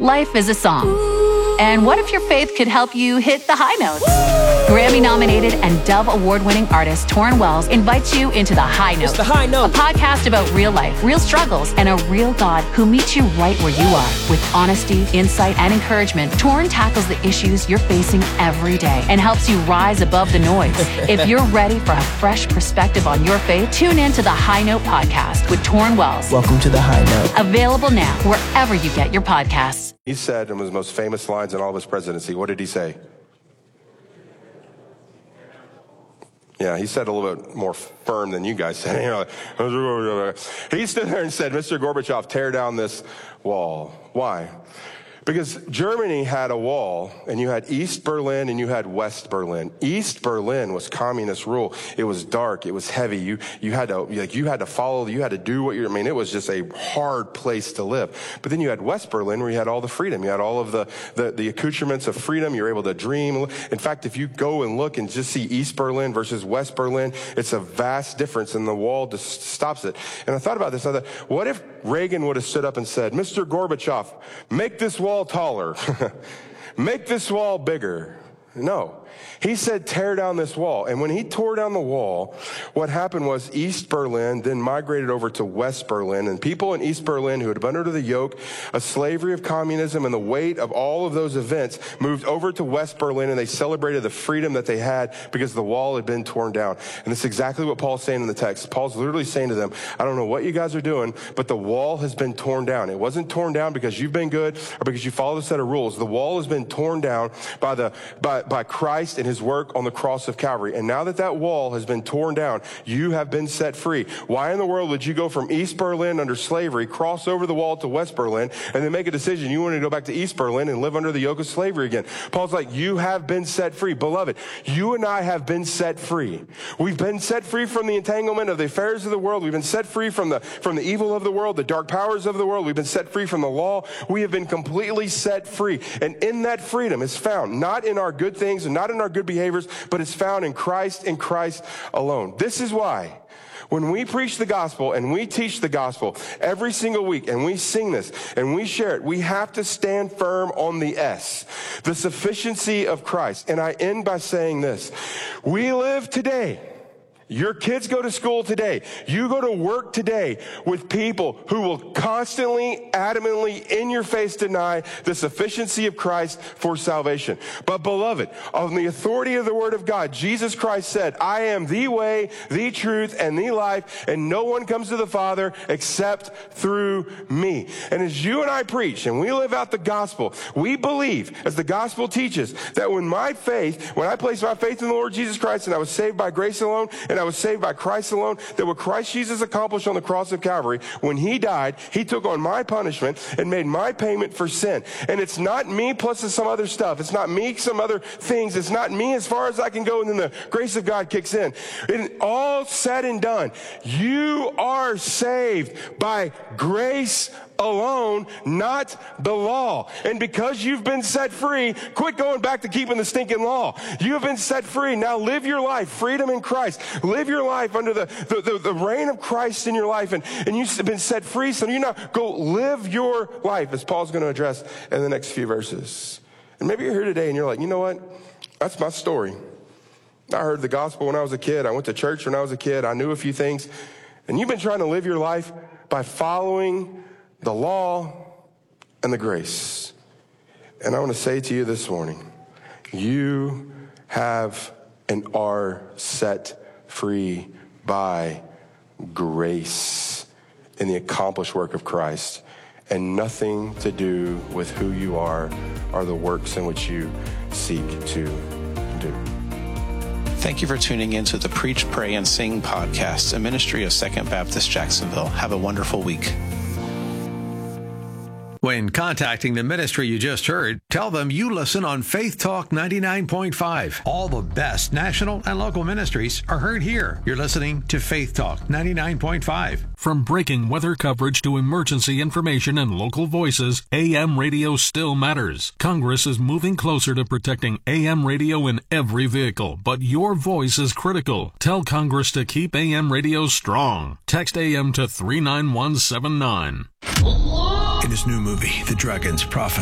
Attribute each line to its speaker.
Speaker 1: Life is a song. And what if your faith could help you hit the high notes? Grammy-nominated and Dove Award-winning artist Torrin Wells invites you into The High Note.
Speaker 2: It's The High Note.
Speaker 1: A podcast about real life, real struggles, and a real God who meets you right where you are. With honesty, insight, and encouragement, Torrin tackles the issues you're facing every day and helps you rise above the noise. If you're ready for a fresh perspective on your faith, tune in to The High Note podcast with Torrin Wells.
Speaker 2: Welcome to The High Note.
Speaker 1: Available now wherever you get your podcasts.
Speaker 3: He said in his most famous lines in all of his presidency, what did he say? Yeah, he said a little bit more firm than you guys said. He stood there and said, Mr. Gorbachev, tear down this wall. Why? Because Germany had a wall, and you had East Berlin and you had West Berlin. East Berlin was communist rule. It was dark. It was heavy. You had to follow. You had to do what it was just a hard place to live. But then you had West Berlin, where you had all the freedom. You had all of the accoutrements of freedom. You're able to dream. In fact, if you go and look and just see East Berlin versus West Berlin, it's a vast difference, and the wall just stops it. And I thought about this. I thought, what if Reagan would have stood up and said, Mr. Gorbachev, make this wall taller. Make this wall bigger. No. He said, tear down this wall. And when he tore down the wall, what happened was East Berlin then migrated over to West Berlin. And people in East Berlin who had been under the yoke of slavery of communism and the weight of all of those events moved over to West Berlin, and they celebrated the freedom that they had because the wall had been torn down. And that's exactly what Paul's saying in the text. Paul's literally saying to them, I don't know what you guys are doing, but the wall has been torn down. It wasn't torn down because you've been good or because you followed a set of rules. The wall has been torn down by Christ and his work on the cross of Calvary. And now that that wall has been torn down, you have been set free. Why in the world would you go from East Berlin under slavery, cross over the wall to West Berlin, and then make a decision you want to go back to East Berlin and live under the yoke of slavery again? Paul's like, you have been set free. Beloved, you and I have been set free. We've been set free from the entanglement of the affairs of the world. We've been set free from the evil of the world, the dark powers of the world. We've been set free from the law. We have been completely set free. And in that freedom is found not in our good things and not in our good behaviors, but it's found in Christ alone. This is why when we preach the gospel and we teach the gospel every single week and we sing this and we share it, we have to stand firm on the S, the sufficiency of Christ. And I end by saying this. We live today. Your kids go to school today. You go to work today with people who will constantly, adamantly, in your face deny the sufficiency of Christ for salvation. But beloved, on the authority of the word of God, Jesus Christ said, I am the way, the truth, and the life, and no one comes to the Father except through me. And as you and I preach and we live out the gospel, we believe, as the gospel teaches, that when I placed my faith in the Lord Jesus Christ and I was saved by grace alone, and I was saved by Christ alone, that what Christ Jesus accomplished on the cross of Calvary, when he died, he took on my punishment and made my payment for sin. And it's not me plus some other stuff. It's not me, some other things. It's not me as far as I can go, and then the grace of God kicks in. And all said and done, you are saved by grace alone, not the law. And because you've been set free, quit going back to keeping the stinking law. You have been set free. Now live your life, freedom in Christ. Live your life under the reign of Christ in your life. And you've been set free, so you now go live your life, as Paul's going to address in the next few verses. And maybe you're here today and you're like, you know what? That's my story. I heard the gospel when I was a kid. I went to church when I was a kid. I knew a few things. And you've been trying to live your life by following the law and the grace. And I want to say to you this morning, you have and are set free by grace in the accomplished work of Christ, and nothing to do with who you are or the works in which you seek to do.
Speaker 4: Thank you for tuning in to the Preach, Pray, and Sing podcast, a ministry of Second Baptist Jacksonville. Have a wonderful week.
Speaker 5: When contacting the ministry you just heard, tell them you listen on Faith Talk 99.5. All the best national and local ministries are heard here. You're listening to Faith Talk 99.5.
Speaker 6: From breaking weather coverage to emergency information and local voices, AM radio still matters. Congress is moving closer to protecting AM radio in every vehicle, but your voice is critical. Tell Congress to keep AM radio strong. Text AM to 39179.
Speaker 7: In his new movie, The Dragon's Prophet,